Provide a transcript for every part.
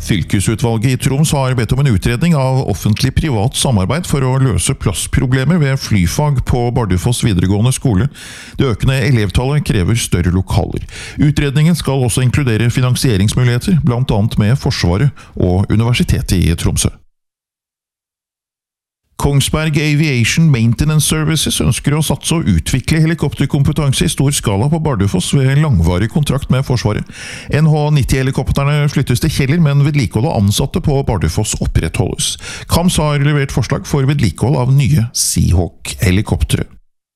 Fylkesutvalget i Troms har bedt om en utredning av offentlig-privat samarbeid for å løse plassproblemer ved flyfag på Bardufoss videregående skole. Det økende elevtallet krever større lokaler. Utredningen skal også inkludere finansieringsmuligheter, blant annet med Forsvaret og Universitetet i Tromsø. Kongsberg Aviation Maintenance Services ønsker å satse og utvikle helikopterkompetanse i stor skala på Bardufoss ved langvarig kontrakt med Forsvaret. NH90-helikopterne flyttes til Kjeller, men vedlikehold av ansatte på Bardufoss opprettholdes. KAMS har levert forslag for vedlikehold av nye Seahawk-helikoptere.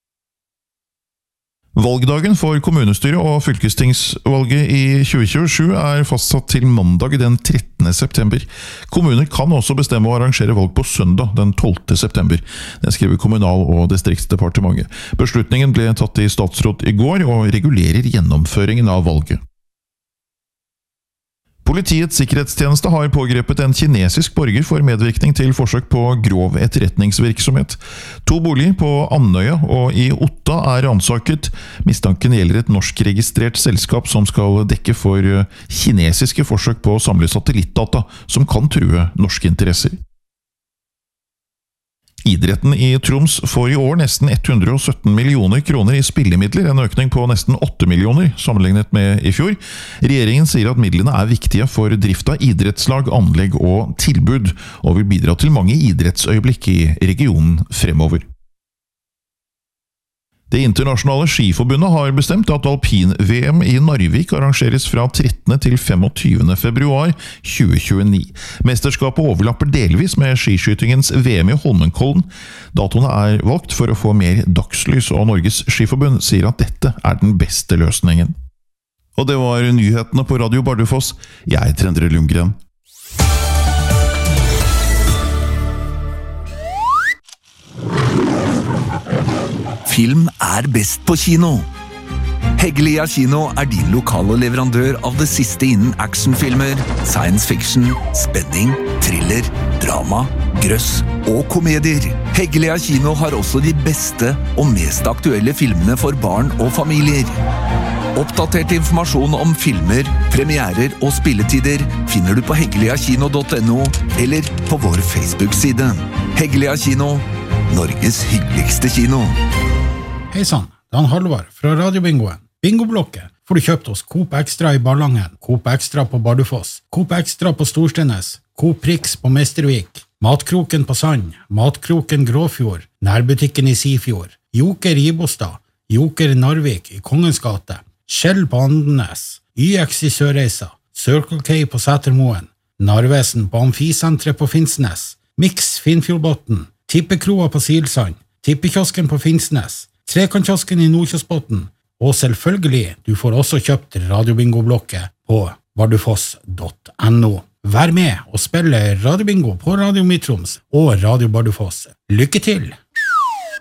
Valgdagen for kommunestyret og fylkestingsvalget i 2027 er fastsatt til mandag den 13. september. Kommuner kan også bestemme å arrangere valg på søndag den 12. september. Det skriver Kommunal- og distriktsdepartementet. Beslutningen ble tatt i statsråd i går og regulerer gjennomføringen av valget. Politiets sikkerhetstjeneste har pågrepet en kinesisk borger for medvirkning til forsøk på grov etterretningsvirksomhet. 2 boliger på Andøya og i Otta er ransaket. Mistanken gjelder et norskregistrert selskap som skal dekke for kinesiske forsøk på å samle satellittdata som kan true norske interesser. Idretten i Troms får i år nesten 117 millioner kroner i spillemidler, en økning på nesten 8 millioner sammenlignet med i fjor. Regjeringen sier at midlene er viktige for drift av idrettslag, anlegg og tilbud, og vil bidra til mange idrettsøyeblikk i regionen fremover. Det internasjonale skiforbundet har bestemt at alpin-VM i Narvik arrangeres fra 13. til 25. februar 2029. Mesterskapet overlapper delvis med skiskytingens VM i Holmenkollen. Datoene er valgt for å få mer dagslys, og Norges Skiforbund sier at dette er den beste løsningen. Og det var nyhetene på Radio Bardufoss. Jeg heter Endre Lundgren. Film er best på kino. Heggelia Kino er din lokale leverandør av det siste innen actionfilmer, science fiction, spenning, thriller, drama, grøss og komedier. Heggelia Kino har også de beste og mest aktuelle filmene for barn og familier. Oppdatert informasjon om filmer, premierer og spilletider finner du på heggeliakino.no eller på vår Facebook-side. Heggelia Kino, Norges hyggeligste kino. Hei sann, Dan Halvard fra Radiobingoen. Bingoblokket får du kjøpt hos Coop Extra i Ballangen, Coop Extra på Bardufoss, Coop Extra på Storstenes, Coop Prix på Mestervik, Matkroken på Sand, Matkroken Gråfjord, Nærbutikken i Sifjord, Joker i Ibostad, Joker Narvik i Kongens gate, Skjell på Andenes, YX i Sørreisa, Circle K på Sætermoen, Narvesen på Amfisentret på Finnsnes, Mix Finnfjordbotn, Tippekroa på Silsand, Tippekiosken på Finnsnes, Trekantkiosken i Nordkjosbotn, og selvfølgelig, du får også kjøpt Radiobingoblokket på bardufoss.no. Vær med og spille Radiobingo på Radio Mitroms og Radio Bardufoss. Lykke til!